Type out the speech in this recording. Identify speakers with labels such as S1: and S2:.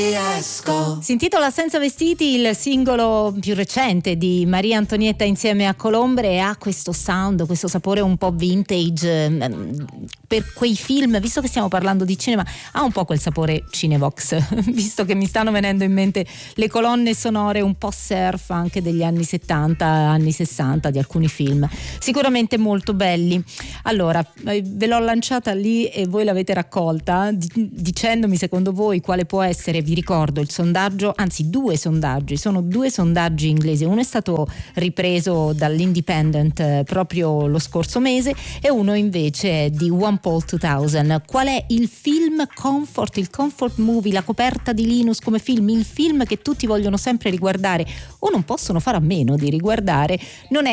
S1: Si intitola Senza vestiti, il singolo più recente di Maria Antonietta insieme a Colombre, e ha questo sound, questo sapore un po' vintage, per quei film, visto che stiamo parlando di cinema, ha un po' quel sapore Cinevox, visto che mi stanno venendo in mente le colonne sonore un po' surf anche degli anni 70, anni 60 di alcuni film, sicuramente molto belli. Allora, ve l'ho lanciata lì e voi l'avete raccolta dicendomi secondo voi quale può essere. Vi ricordo il sondaggio, anzi due sondaggi, sono due sondaggi inglesi, uno è stato ripreso dall'Independent proprio lo scorso mese e uno invece è di OnePoll 2000. Qual è il film comfort, il comfort movie, la coperta di Linus come film, il film che tutti vogliono sempre riguardare o non possono fare a meno di riguardare? Non è